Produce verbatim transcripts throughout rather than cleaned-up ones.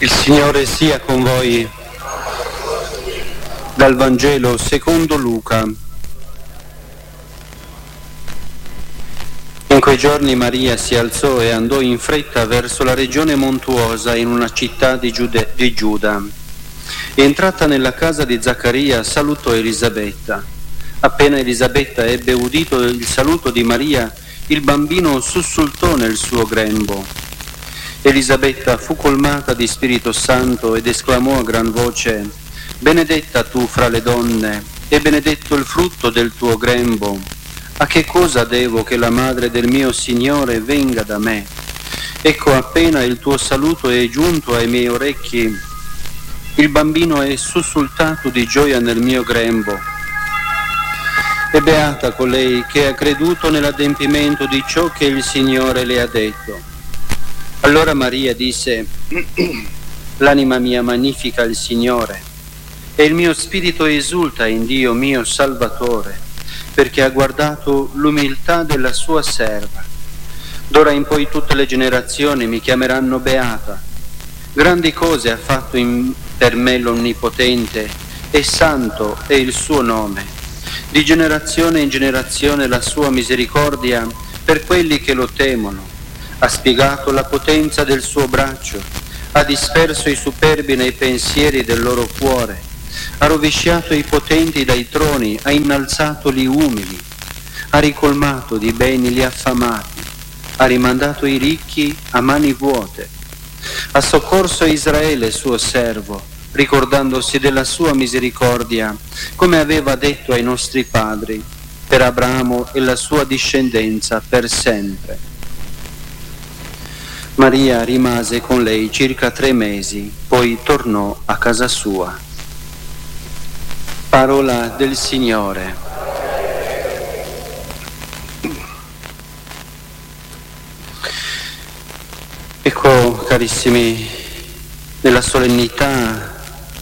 Il Signore sia con voi. Dal Vangelo secondo Luca. In quei giorni Maria si alzò e andò in fretta verso la regione montuosa in una città di, Giude- di Giuda. Entrata nella casa di Zaccaria salutò Elisabetta. Appena Elisabetta ebbe udito il saluto di Maria, il bambino sussultò nel suo grembo. Elisabetta fu colmata di Spirito Santo ed esclamò a gran voce: benedetta tu fra le donne e benedetto il frutto del tuo grembo. A che cosa devo che la madre del mio Signore venga da me? Ecco, appena il tuo saluto è giunto ai miei orecchi, il bambino è sussultato di gioia nel mio grembo. E beata colei che ha creduto nell'adempimento di ciò che il Signore le ha detto. Allora Maria disse: l'anima mia magnifica il Signore, e il mio spirito esulta in Dio mio Salvatore, perché ha guardato l'umiltà della sua serva. D'ora in poi tutte le generazioni mi chiameranno beata. Grandi cose ha fatto in, per me l'Onnipotente, e santo è il suo nome. Di generazione in generazione la sua misericordia per quelli che lo temono. Ha spiegato la potenza del suo braccio, ha disperso i superbi nei pensieri del loro cuore, ha rovesciato i potenti dai troni, ha innalzato gli umili, ha ricolmato di beni gli affamati, ha rimandato i ricchi a mani vuote, ha soccorso Israele suo servo, ricordandosi della sua misericordia, come aveva detto ai nostri padri, per Abramo e la sua discendenza per sempre. Maria rimase con lei circa tre mesi, poi tornò a casa sua. Parola del Signore. Ecco, carissimi, nella solennità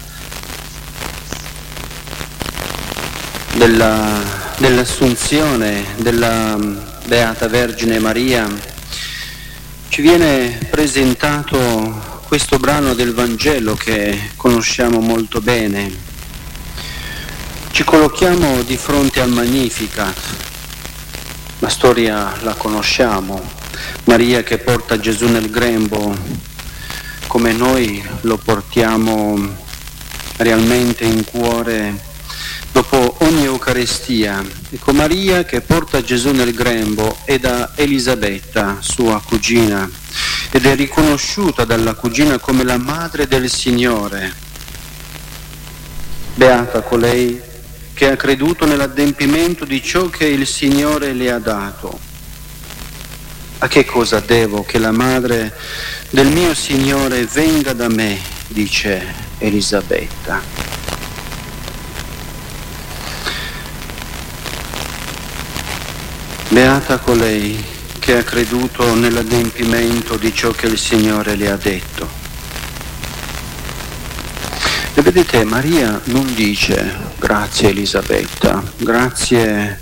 della, dell'Assunzione della Beata Vergine Maria, ci viene presentato questo brano del Vangelo che conosciamo molto bene. Ci collochiamo di fronte al Magnificat. La storia la conosciamo. Maria che porta Gesù nel grembo, come noi lo portiamo realmente in cuore dopo ogni Eucaristia. Ecco, Maria che porta Gesù nel grembo è da Elisabetta, sua cugina, ed è riconosciuta dalla cugina come la madre del Signore. Beata colei che ha creduto nell'adempimento di ciò che il Signore le ha dato. A che cosa devo che la madre del mio Signore venga da me, dice Elisabetta. Beata colei che ha creduto nell'adempimento di ciò che il Signore le ha detto. E vedete, Maria non dice grazie Elisabetta, grazie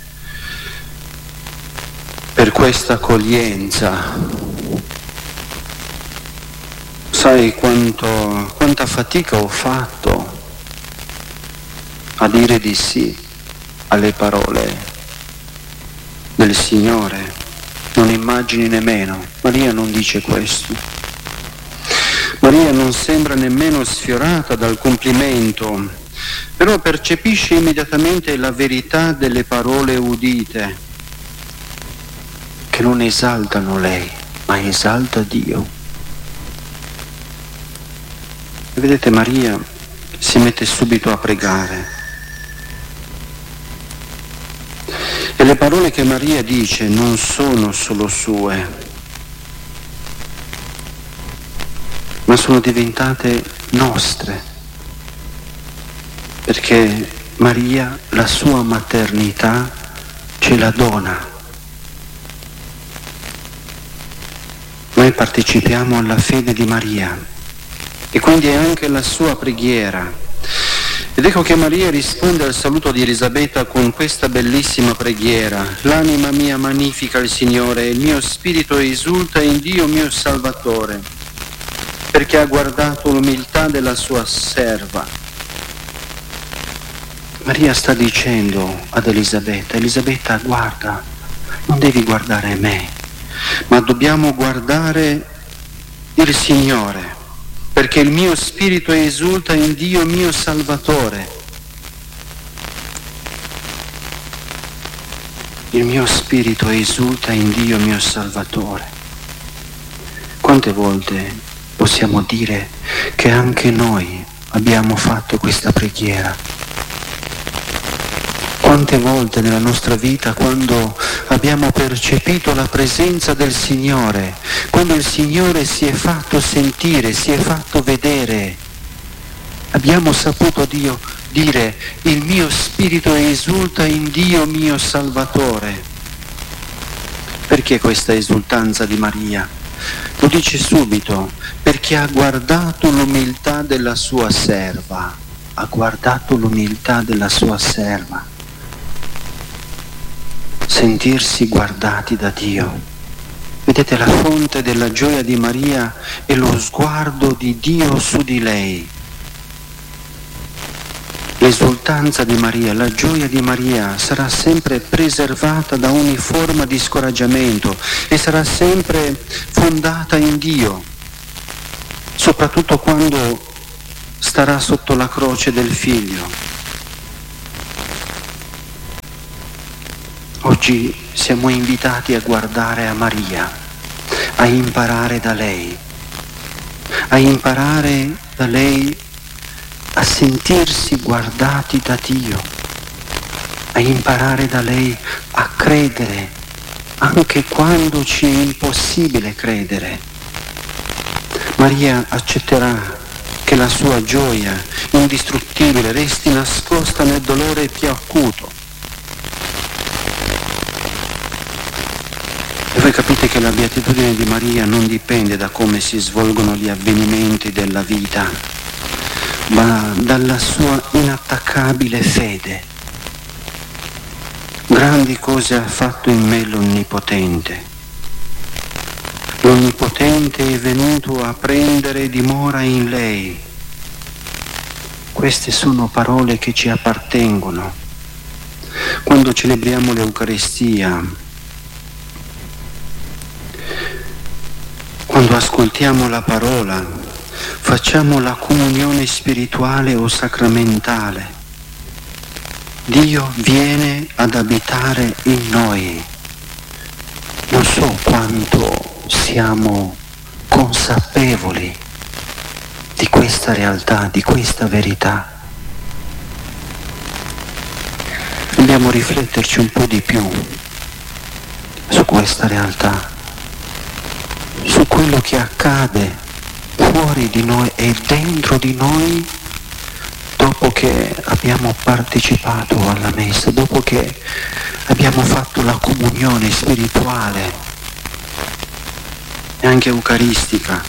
per questa accoglienza. Sai quanto, quanta fatica ho fatto a dire di sì alle parole del Signore, non immagini nemmeno. Maria non dice questo. Maria non sembra nemmeno sfiorata dal complimento, però percepisce immediatamente la verità delle parole udite, che non esaltano lei, ma esalta Dio. E vedete, Maria si mette subito a pregare. E le parole che Maria dice non sono solo sue, ma sono diventate nostre, perché Maria la sua maternità ce la dona. Noi partecipiamo alla fede di Maria e quindi è anche la sua preghiera. Ed ecco che Maria risponde al saluto di Elisabetta con questa bellissima preghiera: l'anima mia magnifica il Signore, e il mio spirito esulta in Dio mio Salvatore, perché ha guardato l'umiltà della sua serva. Maria sta dicendo ad Elisabetta: Elisabetta, guarda, non devi guardare me, ma dobbiamo guardare il Signore, perché il mio spirito esulta in Dio mio Salvatore. Il mio spirito esulta in Dio mio Salvatore. Quante volte possiamo dire che anche noi abbiamo fatto questa preghiera? Quante volte nella nostra vita, quando abbiamo percepito la presenza del Signore, quando il Signore si è fatto sentire, si è fatto vedere, abbiamo saputo Dio dire: il mio spirito esulta in Dio mio Salvatore. Perché questa esultanza di Maria? Lo dice subito: perché ha guardato l'umiltà della sua serva, ha guardato l'umiltà della sua serva. Sentirsi guardati da Dio. Vedete, la fonte della gioia di Maria è lo sguardo di Dio su di lei. L'esultanza di Maria, la gioia di Maria sarà sempre preservata da ogni forma di scoraggiamento e sarà sempre fondata in Dio, soprattutto quando starà sotto la croce del Figlio. Oggi siamo invitati a guardare a Maria, a imparare da lei, a imparare da lei a sentirsi guardati da Dio, a imparare da lei a credere, anche quando ci è impossibile credere. Maria accetterà che la sua gioia indistruttibile resti nascosta nel dolore più acuto. E voi capite che la beatitudine di Maria non dipende da come si svolgono gli avvenimenti della vita, ma dalla sua inattaccabile fede. Grandi cose ha fatto in me l'Onnipotente. L'Onnipotente è venuto a prendere dimora in lei. Queste sono parole che ci appartengono. Quando celebriamo l'Eucaristia, quando ascoltiamo la parola, facciamo la comunione spirituale o sacramentale. Dio viene ad abitare in noi. Non so quanto siamo consapevoli di questa realtà, di questa verità. Dobbiamo rifletterci un po' di più su questa realtà, su quello che accade fuori di noi e dentro di noi dopo che abbiamo partecipato alla messa, dopo che abbiamo fatto la comunione spirituale e anche eucaristica.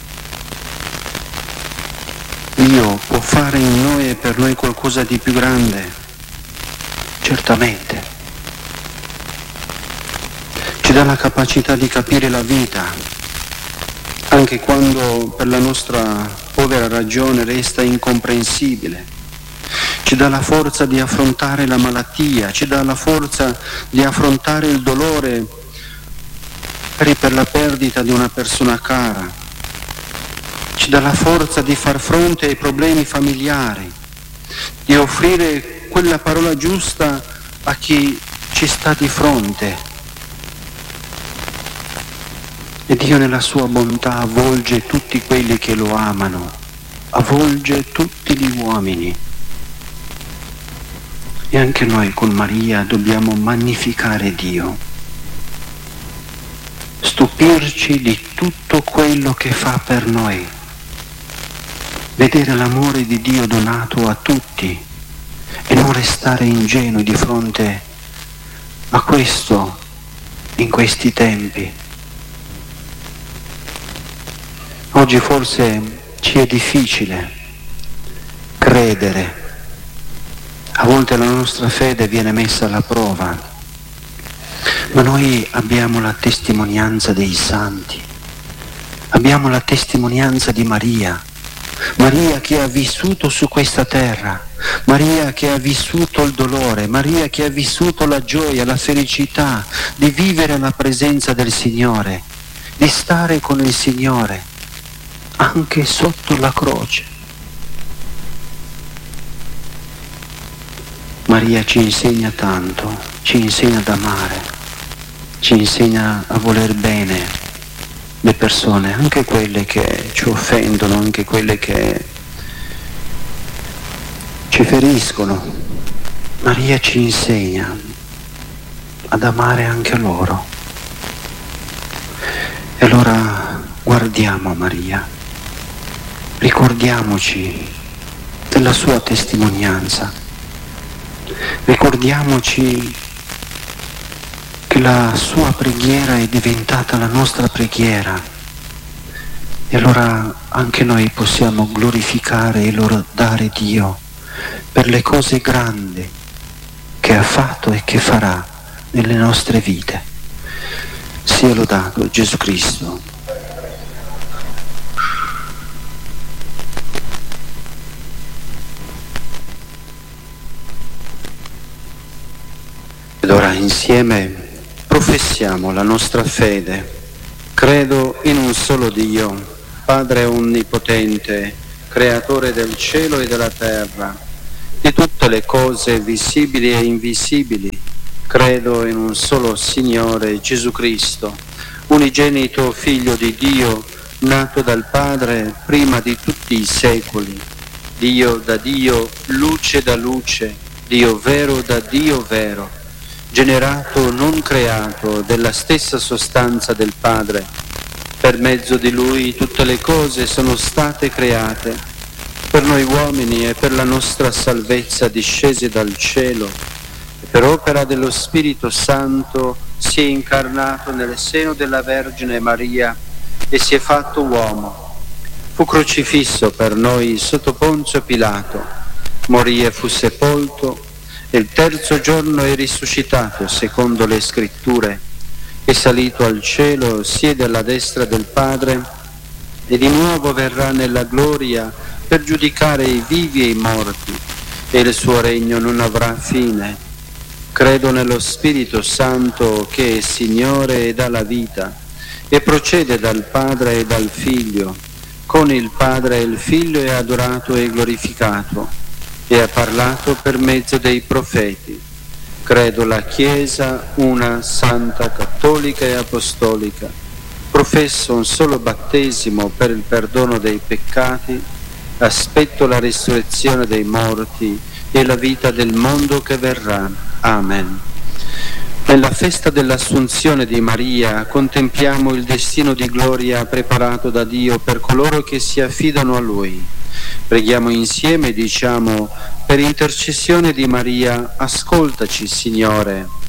Dio può fare in noi e per noi qualcosa di più grande, certamente. Ci dà la capacità di capire la vita, anche quando per la nostra povera ragione resta incomprensibile. Ci dà la forza di affrontare la malattia, ci dà la forza di affrontare il dolore per la perdita di una persona cara, ci dà la forza di far fronte ai problemi familiari, di offrire quella parola giusta a chi ci sta di fronte. E Dio nella sua bontà avvolge tutti quelli che lo amano, avvolge tutti gli uomini. E anche noi con Maria dobbiamo magnificare Dio, stupirci di tutto quello che fa per noi, vedere l'amore di Dio donato a tutti e non restare ingenui di fronte a questo in questi tempi. Oggi forse ci è difficile credere, a volte la nostra fede viene messa alla prova, ma noi abbiamo la testimonianza dei santi, Abbiamo la testimonianza di Maria, Maria che ha vissuto su questa terra, Maria che ha vissuto il dolore, Maria che ha vissuto la gioia, la felicità di vivere la presenza del Signore, di stare con il Signore, anche sotto la croce. Maria ci insegna tanto, ci insegna ad amare, ci insegna a voler bene le persone, anche quelle che ci offendono, anche quelle che ci feriscono. Maria ci insegna ad amare anche loro. E allora guardiamo Maria, ricordiamoci della sua testimonianza, ricordiamoci che la sua preghiera è diventata la nostra preghiera, e allora anche noi possiamo glorificare e lodare Dio per le cose grandi che ha fatto e che farà nelle nostre vite. Sia lodato Gesù Cristo. Ed ora insieme professiamo la nostra fede. Credo in un solo Dio, Padre Onnipotente, Creatore del cielo e della terra, di tutte le cose visibili e invisibili. Credo in un solo Signore, Gesù Cristo, unigenito Figlio di Dio, nato dal Padre prima di tutti i secoli, Dio da Dio, luce da luce, Dio vero da Dio vero, generato, non creato, della stessa sostanza del Padre. Per mezzo di Lui tutte le cose sono state create, per noi uomini e per la nostra salvezza discese dal cielo, e per opera dello Spirito Santo si è incarnato nel seno della Vergine Maria e si è fatto uomo. Fu crocifisso per noi sotto Ponzio Pilato, morì e fu sepolto, e il terzo giorno è risuscitato secondo le Scritture, è salito al cielo, siede alla destra del Padre e di nuovo verrà nella gloria per giudicare i vivi e i morti, e il suo regno non avrà fine. Credo nello Spirito Santo che è Signore e dà la vita e procede dal Padre e dal Figlio. Con il Padre e il Figlio è adorato e glorificato e ha parlato per mezzo dei profeti. Credo la Chiesa, una santa, cattolica e apostolica. Professo un solo battesimo per il perdono dei peccati. Aspetto la risurrezione dei morti e la vita del mondo che verrà. Amen. Nella festa dell'Assunzione di Maria contempliamo il destino di gloria preparato da Dio per coloro che si affidano a Lui. Preghiamo insieme e diciamo: per intercessione di Maria, ascoltaci, Signore.